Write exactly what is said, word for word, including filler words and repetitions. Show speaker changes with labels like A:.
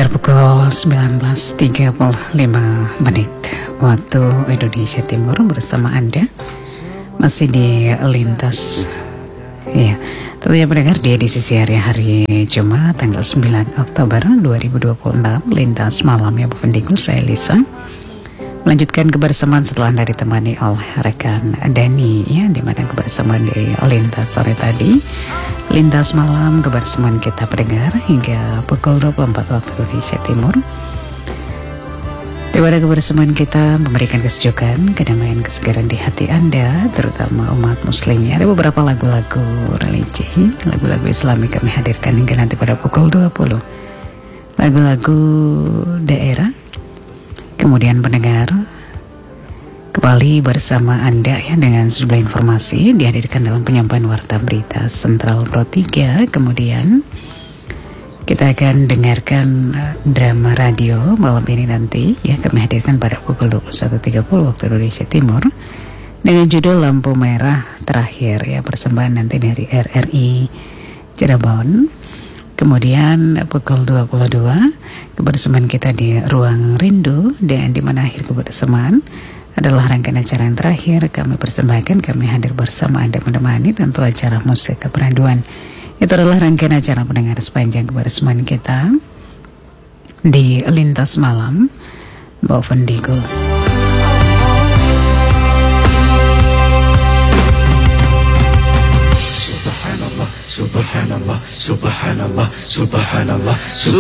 A: Sekitar pukul sembilan belas tiga puluh lima menit waktu Indonesia Timur, bersama Anda masih di Lintas. Ya, tentunya pendengar di edisi siari hari Jumat tanggal sembilan Oktober dua ribu dua puluh enam, Lintas Malam ya Bu Pendiku, saya Lisa. Melanjutkan kebersamaan setelah Anda ditemani oleh rekan Dani, ya, dimana kebersamaan di Lintas sore tadi, Lintas Malam kebersamaan kita pendengar hingga pukul dua puluh empat waktu Indonesia Timur, di mana kebersamaan kita memberikan kesejukan, kedamaian, kesegaran di hati Anda, terutama umat muslim. Ada beberapa lagu-lagu religi, lagu-lagu Islami kami hadirkan hingga nanti pada pukul dua puluh. Lagu-lagu daerah. Kemudian pendengar kembali bersama Anda ya dengan sejumlah informasi dihadirkan dalam penyampaian warta berita Sentral Pro tiga. Kemudian kita akan dengarkan drama radio malam ini nanti ya, kami hadirkan pada pukul dua puluh satu tiga puluh waktu Indonesia Timur dengan judul Lampu Merah Terakhir ya, persembahan nanti dari R R I Cirebon. Kemudian pukul dua puluh dua kebersamaan kita di Ruang Rindu, dan di mana akhir kebersamaan adalah rangkaian acara yang terakhir kami persembahkan. Kami hadir bersama Anda menemani tentu acara musik keperaduan. Itu adalah rangkaian acara pendengar sepanjang kebersamaan kita di Lintas Malam Mbak Vendigo.
B: Subhanallah, subhanallah, subhanallah, subhanallah.